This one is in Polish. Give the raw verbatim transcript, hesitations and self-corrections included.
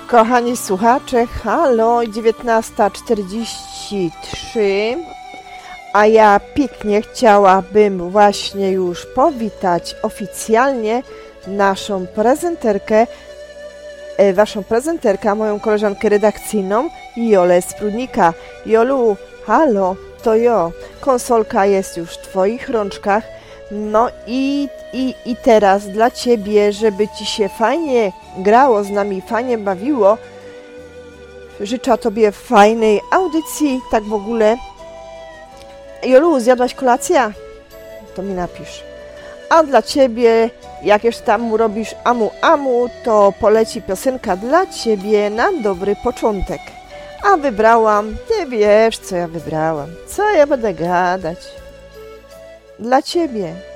Kochani słuchacze, halo, dziewiętnasta czterdzieści trzy, a ja pięknie chciałabym właśnie już powitać oficjalnie naszą prezenterkę, e, waszą prezenterkę, moją koleżankę redakcyjną, Jolę z Prudnika. Jolu, halo, to jo, konsolka jest już w twoich rączkach, no i, i, i teraz dla ciebie, żeby ci się fajnie grało z nami, fajnie bawiło, życzę tobie fajnej audycji, tak w ogóle. Jolu, zjadłaś kolację? To mi napisz. A dla ciebie, jak już tam robisz amu amu, to poleci piosenka dla ciebie na dobry początek. A wybrałam, ty wiesz co ja wybrałam, co ja będę gadać. Dla ciebie.